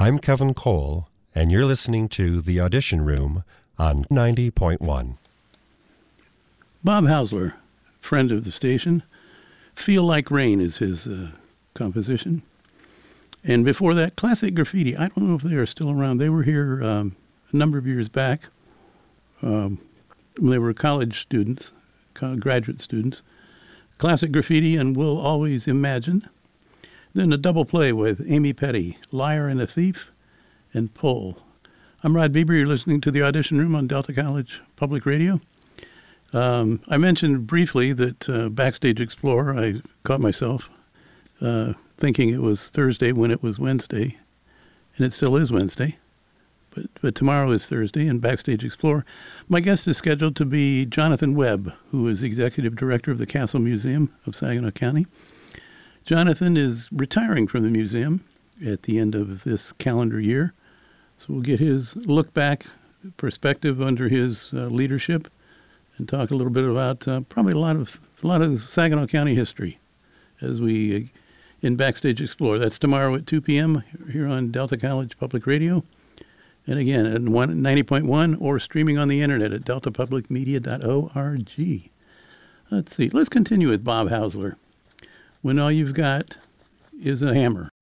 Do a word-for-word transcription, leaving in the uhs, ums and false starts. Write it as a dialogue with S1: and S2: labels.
S1: I'm Kevin Cole, and you're listening to The Audition Room on ninety point one.
S2: Bob Hausler, friend of the station. Feel Like Rain is his uh, composition. And before that, Classic Graffiti. I don't know if they are still around. They were here um, a number of years back. Um, when they were college students, graduate students. Classic Graffiti and We'll Always Imagine. Then a double play with Amy Petty, Liar and a Thief, and Pull. I'm Rod Bieber. You're listening to The Audition Room on Delta College Public Radio. Um, I mentioned briefly that uh, Backstage Explorer, I caught myself uh, thinking it was Thursday when it was Wednesday, and it still is Wednesday. But, but tomorrow is Thursday in Backstage Explorer. My guest is scheduled to be Jonathan Webb, who is Executive Director of the Castle Museum of Saginaw County. Jonathan is retiring from the museum at the end of this calendar year. So we'll get his look back perspective under his uh, leadership and talk a little bit about uh, probably a lot of a lot of Saginaw County history as we uh, in Backstage Explorer. That's tomorrow at two p.m. here on Delta College Public Radio. And again, at ninety point one or streaming on the internet at delta public media dot org. Let's see. Let's continue with Bob Hausler. When all you've got is a hammer.